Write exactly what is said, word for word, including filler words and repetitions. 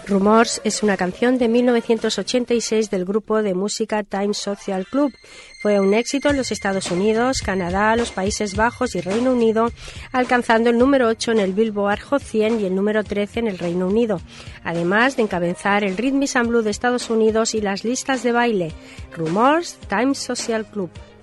Rumors es una canción de mil novecientos ochenta y seis del grupo de música Time Social Club. Fue un éxito en los Estados Unidos, Canadá, los Países Bajos y Reino Unido, alcanzando el número ocho en el Billboard Hot cien y el número trece en el Reino Unido, además de encabezar el Rhythm and Blues de Estados Unidos y las listas de baile. Rumors, Time Social Club.